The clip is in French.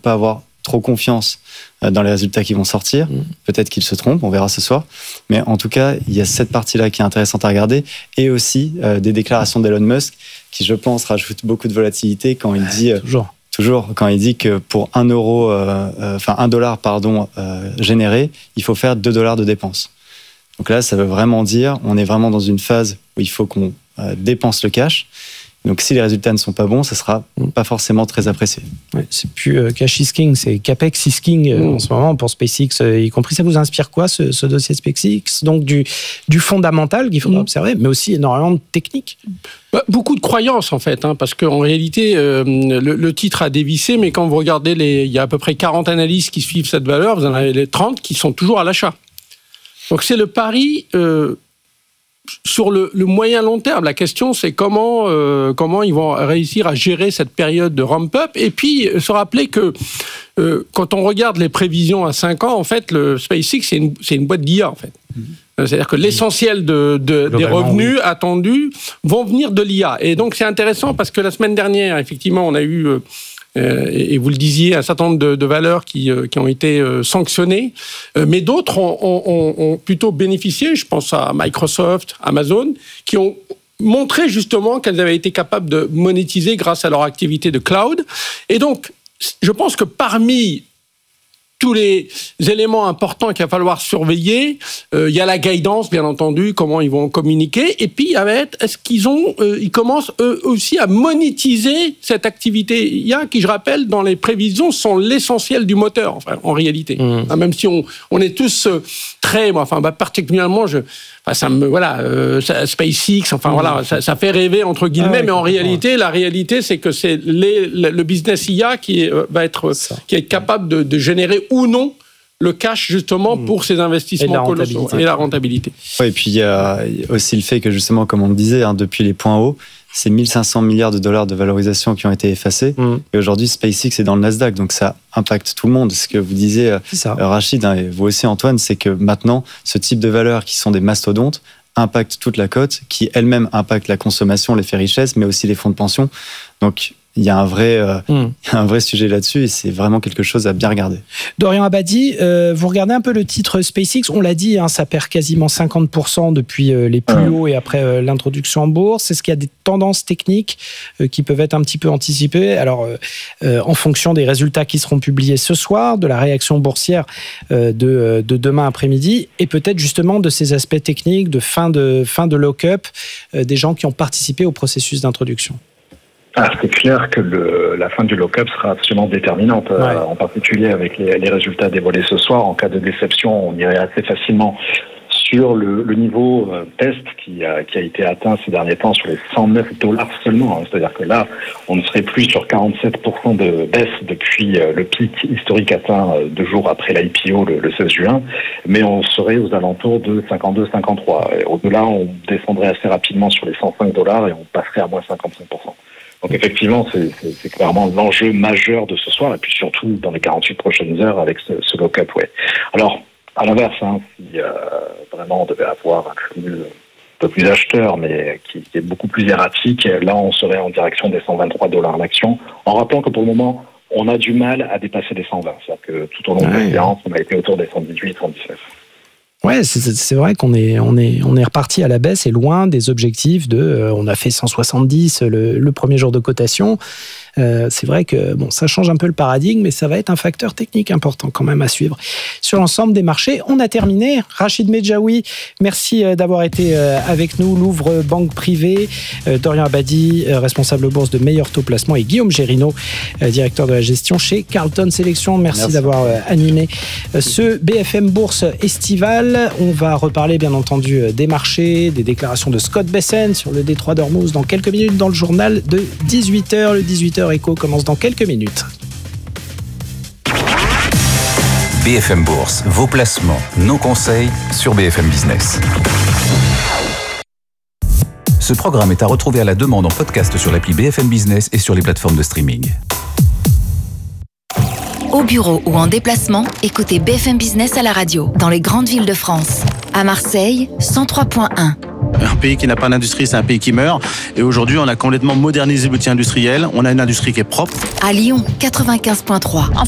pas avoir trop confiance dans les résultats qui vont sortir. Peut-être qu'ils se trompent, on verra ce soir. Mais en tout cas, il y a cette partie-là qui est intéressante à regarder. Et aussi des déclarations d'Elon Musk qui, je pense, rajoutent beaucoup de volatilité quand il dit... Toujours, quand il dit que pour $1 généré, il faut faire $2 de dépenses. Donc là, ça veut vraiment dire, on est vraiment dans une phase où il faut qu'on dépense le cash. Donc si les résultats ne sont pas bons, ça sera pas forcément très apprécié. Ouais, c'est plus cash is king, c'est capex is king en ce moment pour SpaceX y compris. Ça vous inspire quoi ce dossier SpaceX? Donc du fondamental qu'il faudra observer, mais aussi énormément de technique. Beaucoup de croyances en fait, parce qu'en réalité le titre a dévissé, mais quand vous regardez il y a à peu près 40 analystes qui suivent cette valeur, vous en avez les 30 qui sont toujours à l'achat. Donc c'est le pari sur le moyen long terme. La question, c'est comment ils vont réussir à gérer cette période de ramp-up, et puis se rappeler que quand on regarde les prévisions à 5 ans, en fait, le SpaceX, c'est une boîte d'IA, en fait. C'est-à-dire que l'essentiel des revenus attendus vont venir de l'IA. Et donc, c'est intéressant parce que la semaine dernière, effectivement, on a eu... et vous le disiez, un certain nombre de valeurs qui ont été sanctionnées, mais d'autres ont plutôt bénéficié. Je pense à Microsoft, Amazon, qui ont montré justement qu'elles avaient été capables de monétiser grâce à leur activité de cloud. Et donc, je pense que parmi tous les éléments importants qu'il va falloir surveiller, il y a la guidance, bien entendu, comment ils vont communiquer, et puis il y a est-ce ils commencent eux aussi à monétiser cette activité IA qui, je rappelle, dans les prévisions, sont l'essentiel du moteur, enfin, en réalité. Même si on est tous très, particulièrement, SpaceX, ça fait rêver entre guillemets, mais en réalité, la réalité, c'est que c'est le business IA qui est capable de générer ou non le cash justement pour ces investissements colossaux et la rentabilité. Ouais, et puis il y a aussi le fait que justement, comme on le disait, depuis les points hauts, c'est 1500 milliards de dollars de valorisation qui ont été effacés. Et aujourd'hui, SpaceX est dans le Nasdaq, donc ça impacte tout le monde. Ce que vous disiez, Rachid, et vous aussi, Antoine, c'est que maintenant, ce type de valeurs qui sont des mastodontes impactent toute la cote, qui elle-même impacte la consommation, l'effet richesse, mais aussi les fonds de pension. Donc, il y a un vrai sujet là-dessus et c'est vraiment quelque chose à bien regarder. Dorian Abadi, vous regardez un peu le titre SpaceX, on l'a dit, ça perd quasiment 50% depuis les plus hauts et après l'introduction en bourse. Est-ce qu'il y a des tendances techniques qui peuvent être un petit peu anticipées? Alors, en fonction des résultats qui seront publiés ce soir, de la réaction boursière de demain après-midi et peut-être justement de ces aspects techniques de fin de lock-up des gens qui ont participé au processus d'introduction. C'est clair que la fin du lock-up sera absolument déterminante, en particulier avec les résultats dévoilés ce soir. En cas de déception, on irait assez facilement sur le niveau test qui a été atteint ces derniers temps sur les $109 seulement. C'est-à-dire que là, on ne serait plus sur 47% de baisse depuis le pic historique atteint 2 jours après l'IPO le 16 juin, mais on serait aux alentours de 52-53. Au-delà, on descendrait assez rapidement sur les $105 et on passerait à moins 55%. Donc effectivement, c'est clairement l'enjeu majeur de ce soir, et puis surtout dans les 48 prochaines heures avec ce lock-up. Alors, à l'inverse, si vraiment on devait avoir un flux un peu plus acheteur, mais qui est beaucoup plus erratique, là on serait en direction des $123 l'action, en rappelant que pour le moment, on a du mal à dépasser les 120. C'est-à-dire que tout au long de la séance, on a été autour des 118, 119. Ouais, c'est vrai qu'on est reparti à la baisse et loin des objectifs on a fait 170 le premier jour de cotation. C'est vrai que ça change un peu le paradigme, mais ça va être un facteur technique important quand même à suivre sur l'ensemble des marchés. On a terminé. Rachid Medjaoui, merci d'avoir été avec nous. Louvre Banque Privée, Dorian Abadi, responsable bourse de Meilleur Taux Placement, et Guillaume Gérino, directeur de la gestion chez Carlton Sélection. Merci d'avoir animé ce BFM Bourse estival. On va reparler bien entendu des marchés, des déclarations de Scott Bessent sur le détroit d'Ormuz dans quelques minutes dans le journal de 18h. Le 18h Éco commence dans quelques minutes. BFM Bourse, vos placements, nos conseils sur BFM Business. Ce programme est à retrouver à la demande en podcast sur l'appli BFM Business et sur les plateformes de streaming. Au bureau ou en déplacement, écoutez BFM Business à la radio, dans les grandes villes de France. À Marseille, 103.1. Un pays qui n'a pas d'industrie, c'est un pays qui meurt. Et aujourd'hui, on a complètement modernisé l'outil industriel. On a une industrie qui est propre. À Lyon, 95.3.